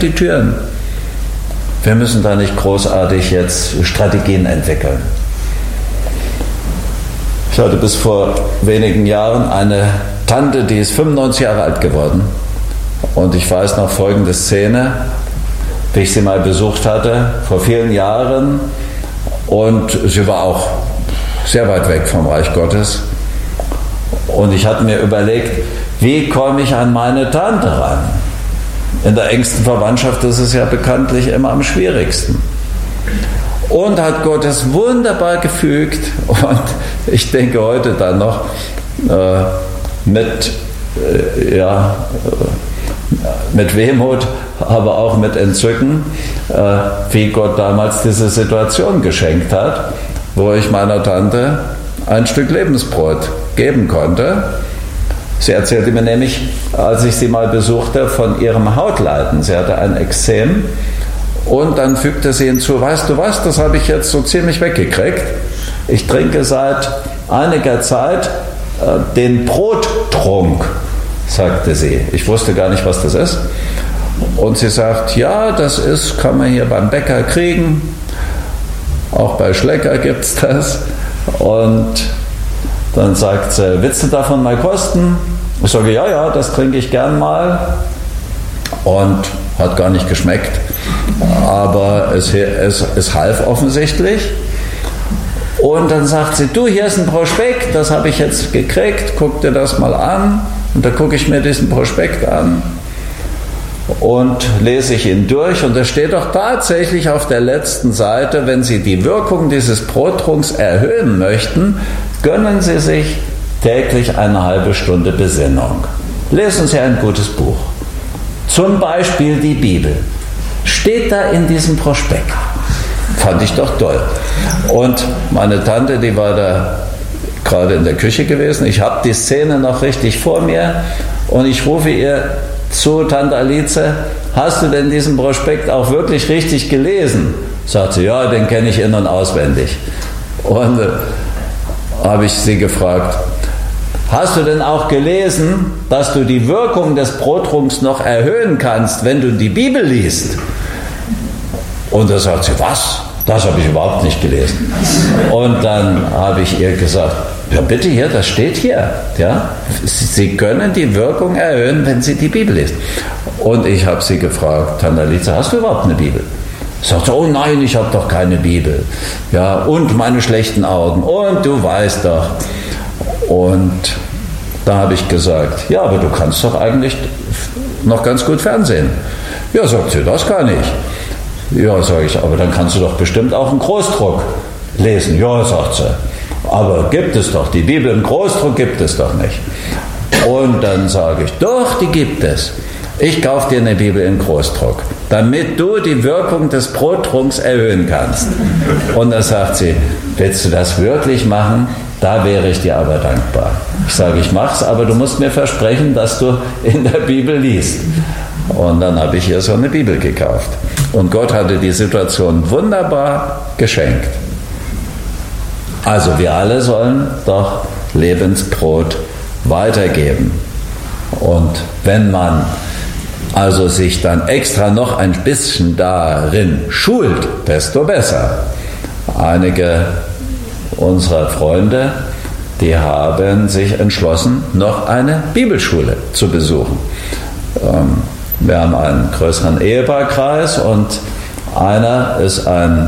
die Türen. Wir müssen da nicht großartig jetzt Strategien entwickeln. Ich hatte bis vor wenigen Jahren eine Tante, die ist 95 Jahre alt geworden. Und ich weiß noch folgende Szene, wie ich sie mal besucht hatte, vor vielen Jahren. Und sie war auch sehr weit weg vom Reich Gottes. Und ich hatte mir überlegt, wie komme ich an meine Tante ran? In der engsten Verwandtschaft ist es ja bekanntlich immer am schwierigsten. Und hat Gott es wunderbar gefügt. Und ich denke heute dann noch mit Wehmut, aber auch mit Entzücken, wie Gott damals diese Situation geschenkt hat, wo ich meiner Tante ein Stück Lebensbrot geben konnte. Sie erzählte mir nämlich, als ich sie mal besuchte, von ihrem Hautleiden. Sie hatte ein Ekzem und dann fügte sie hinzu, weißt du was, das habe ich jetzt so ziemlich weggekriegt. Ich trinke seit einiger Zeit den Brottrunk, sagte sie. Ich wusste gar nicht, was das ist. Und sie sagt, ja, das kann man hier beim Bäcker kriegen. Auch bei Schlecker gibt es das. Und dann sagt sie, willst du davon mal kosten? Ich sage, ja, das trinke ich gern mal. Und hat gar nicht geschmeckt. Aber es half offensichtlich. Und dann sagt sie, du, hier ist ein Prospekt, das habe ich jetzt gekriegt, guck dir das mal an. Und da gucke ich mir diesen Prospekt an und lese ich ihn durch. Und da steht doch tatsächlich auf der letzten Seite, wenn Sie die Wirkung dieses Brottrunks erhöhen möchten, gönnen Sie sich täglich eine halbe Stunde Besinnung. Lesen Sie ein gutes Buch. Zum Beispiel die Bibel. Steht da in diesem Prospekt. Fand ich doch toll. Und meine Tante, die war da gerade in der Küche gewesen. Ich habe die Szene noch richtig vor mir und ich rufe ihr zu, Tante Alice, hast du denn diesen Prospekt auch wirklich richtig gelesen? Sagt sie, ja, den kenne ich in- und auswendig. Und habe ich sie gefragt, hast du denn auch gelesen, dass du die Wirkung des Brottrunks noch erhöhen kannst, wenn du die Bibel liest? Und da sagt sie, was? Das habe ich überhaupt nicht gelesen. Und dann habe ich ihr gesagt, ja bitte hier, das steht hier. Ja? Sie können die Wirkung erhöhen, wenn Sie die Bibel lesen. Und ich habe sie gefragt, Tante Alice, hast du überhaupt eine Bibel? Sagt sie, oh nein, ich habe doch keine Bibel. Ja, und meine schlechten Augen. Und du weißt doch. Und da habe ich gesagt, ja, aber du kannst doch eigentlich noch ganz gut Fernsehen. Ja, sagt sie, das kann ich. Ja, sage ich, aber dann kannst du doch bestimmt auch einen Großdruck lesen. Ja, sagt sie, aber gibt es doch, die Bibel im Großdruck gibt es doch nicht. Und dann sage ich, doch, die gibt es. Ich kaufe dir eine Bibel in Großdruck, damit du die Wirkung des Brottrunks erhöhen kannst. Und da sagt sie, willst du das wirklich machen? Da wäre ich dir aber dankbar. Ich sage, ich mach's, aber du musst mir versprechen, dass du in der Bibel liest. Und dann habe ich ihr so eine Bibel gekauft. Und Gott hatte die Situation wunderbar geschenkt. Also wir alle sollen doch Lebensbrot weitergeben. Und wenn man also sich dann extra noch ein bisschen darin schult, desto besser. Einige unserer Freunde, die haben sich entschlossen, noch eine Bibelschule zu besuchen. Wir haben einen größeren Ehepaarkreis und einer ist ein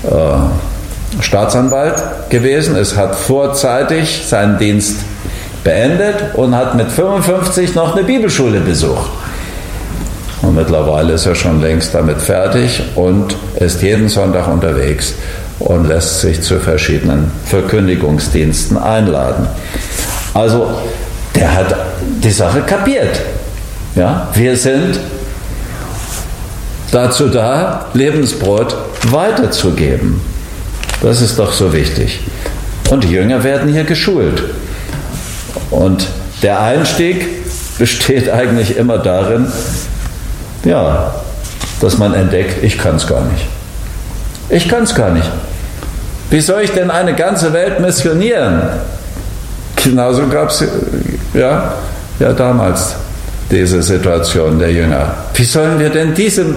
Staatsanwalt gewesen. Es hat vorzeitig seinen Dienst beendet und hat mit 55 noch eine Bibelschule besucht. Und mittlerweile ist er schon längst damit fertig und ist jeden Sonntag unterwegs und lässt sich zu verschiedenen Verkündigungsdiensten einladen. Also, der hat die Sache kapiert. Ja, wir sind dazu da, Lebensbrot weiterzugeben. Das ist doch so wichtig. Und die Jünger werden hier geschult. Und der Einstieg besteht eigentlich immer darin, ja, dass man entdeckt, ich kann es gar nicht. Ich kann es gar nicht. Wie soll ich denn eine ganze Welt missionieren? Genauso gab es ja damals diese Situation der Jünger. Wie sollen wir denn diese